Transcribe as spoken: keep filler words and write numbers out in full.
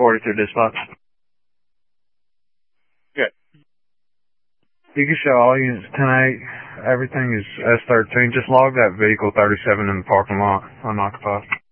forty-two dispatch. Good. You can show all units ten eight. Everything is S thirteen. Just log that vehicle thirty-seven in the parking lot unoccupied.